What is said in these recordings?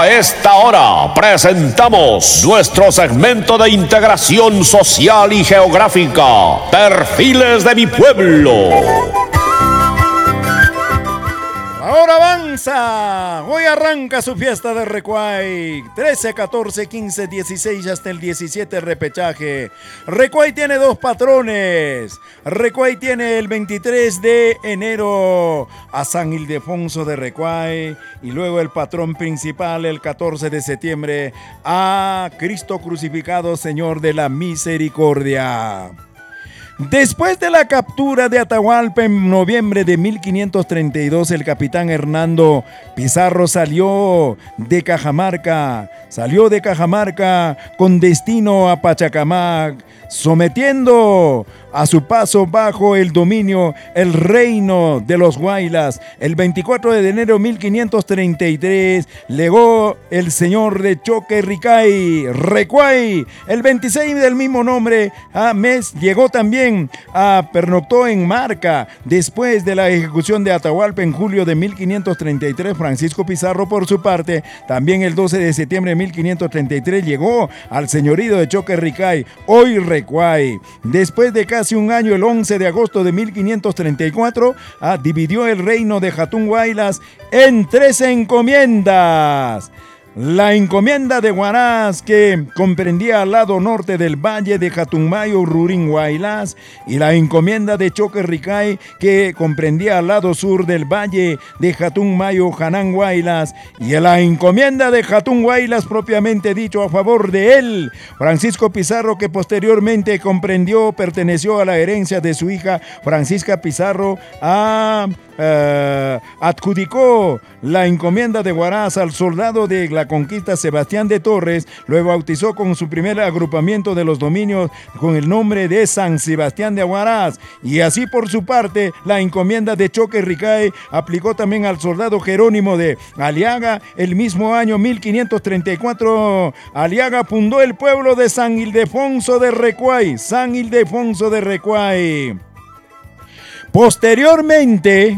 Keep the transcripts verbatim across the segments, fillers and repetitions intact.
A esta hora presentamos nuestro segmento de integración social y geográfica, Perfiles de mi Pueblo. Ahora avanza, hoy arranca su fiesta de Recuay, trece, catorce, quince, dieciséis hasta el diecisiete repechaje. Recuay tiene dos patrones, Recuay tiene el veintitrés de enero a San Ildefonso de Recuay y luego el patrón principal el catorce de septiembre a Cristo Crucificado, Señor de la Misericordia. Después de la captura de Atahualpa en noviembre de mil quinientos treinta y dos, el capitán Hernando Pizarro salió de Cajamarca, salió de Cajamarca con destino a Pachacamac, sometiendo a su paso bajo el dominio el reino de los Huaylas. El veinticuatro de enero de mil quinientos treinta y tres llegó el señor de Choque Ricay, Recuay. El veintiséis del mismo nombre a mes llegó también a pernoctó en Marca. Después de la ejecución de Atahualpa en julio de mil quinientos treinta y tres, Francisco Pizarro por su parte también el doce de septiembre de mil quinientos treinta y tres llegó al señorío de Choque Ricay, hoy Recuay. Después de casi un año, el once de agosto de mil quinientos treinta y cuatro, ah, dividió el reino de Jatún Huaylas en tres encomiendas. La encomienda de Huaraz, que comprendía al lado norte del valle de Jatunmayo, Rurín Huaylas, y la encomienda de Choque Ricay, que comprendía al lado sur del valle de Jatunmayo, Janán Huaylas, y la encomienda de Jatún Huaylas propiamente dicho a favor de él, Francisco Pizarro, que posteriormente comprendió, perteneció a la herencia de su hija Francisca Pizarro, a... Uh, adjudicó la encomienda de Huaraz al soldado de la conquista Sebastián de Torres, lo bautizó con su primer agrupamiento de los dominios con el nombre de San Sebastián de Huaraz, y así por su parte la encomienda de Choque Ricay aplicó también al soldado Jerónimo de Aliaga. El mismo año mil quinientos treinta y cuatro, Aliaga fundó el pueblo de San Ildefonso de Recuay, San Ildefonso de Recuay. Posteriormente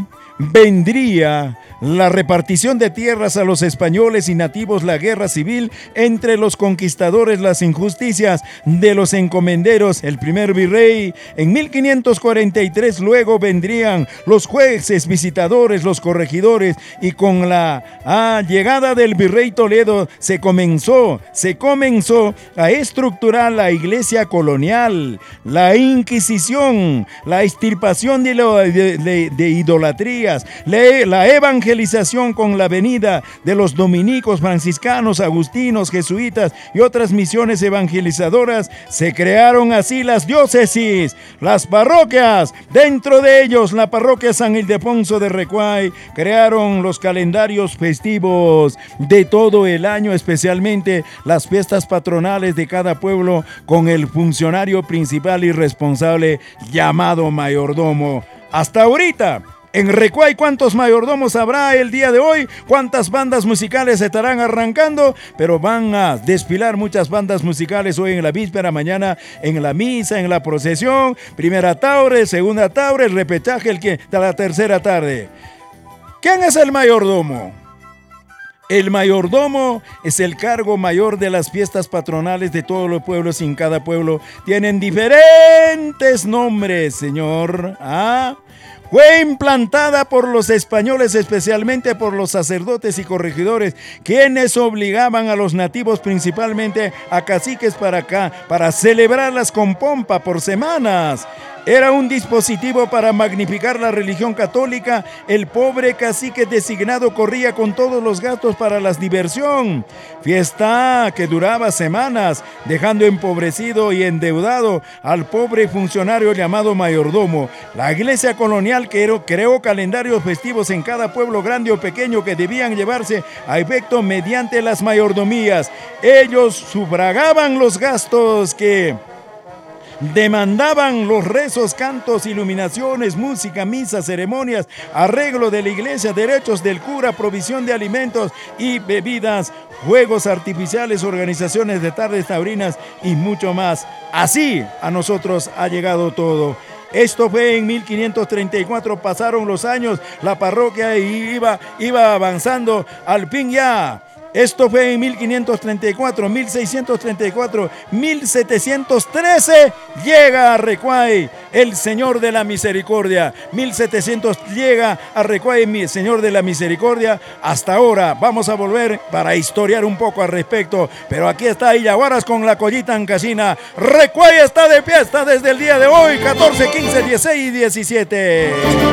vendría la repartición de tierras a los españoles y nativos, la guerra civil entre los conquistadores, las injusticias de los encomenderos, el primer virrey. En mil quinientos cuarenta y tres luego vendrían los jueces, visitadores, los corregidores, y con la ah, llegada del virrey Toledo se comenzó, se comenzó a estructurar la iglesia colonial, la Inquisición, la extirpación de, lo, de, de, de idolatrías, la, la evangelización con la venida de los dominicos, franciscanos, agustinos, jesuitas y otras misiones evangelizadoras. Se crearon así las diócesis, las parroquias, dentro de ellos la parroquia San Ildefonso de Recuay. Crearon los calendarios festivos de todo el año, especialmente las fiestas patronales de cada pueblo, con el funcionario principal y responsable llamado mayordomo. Hasta ahorita en Recuay, ¿cuántos mayordomos habrá el día de hoy? ¿Cuántas bandas musicales estarán arrancando? Pero van a desfilar muchas bandas musicales hoy en la víspera, mañana en la misa, en la procesión. Primera taure, segunda taure, el repechaje, el que de la tercera tarde. ¿Quién es el mayordomo? El mayordomo es el cargo mayor de las fiestas patronales de todos los pueblos, y en cada pueblo tienen diferentes nombres, señor. ¿Ah? Fue implantada por los españoles, especialmente por los sacerdotes y corregidores, quienes obligaban a los nativos, principalmente a caciques para acá, para celebrarlas con pompa por semanas. Era un dispositivo para magnificar la religión católica. El pobre cacique designado corría con todos los gastos para la diversión. Fiesta que duraba semanas, dejando empobrecido y endeudado al pobre funcionario llamado mayordomo. La iglesia colonial creó, creó calendarios festivos en cada pueblo grande o pequeño que debían llevarse a efecto mediante las mayordomías. Ellos sufragaban los gastos que demandaban los rezos, cantos, iluminaciones, música, misas, ceremonias, arreglo de la iglesia, derechos del cura, provisión de alimentos y bebidas, juegos artificiales, organizaciones de tardes taurinas y mucho más. Así a nosotros ha llegado todo. Esto fue en mil quinientos treinta y cuatro, pasaron los años, la parroquia iba, iba avanzando, al fin ya Esto fue en mil quinientos treinta y cuatro, mil seiscientos treinta y cuatro, mil setecientos trece. Llega a Recuay el Señor de la Misericordia. mil setecientos llega a Recuay el Señor de la Misericordia. Hasta ahora vamos a volver para historiar un poco al respecto. Pero aquí está Illaguaras con la collita en casina. Recuay está de fiesta desde el día de hoy, catorce, quince, dieciséis y diecisiete.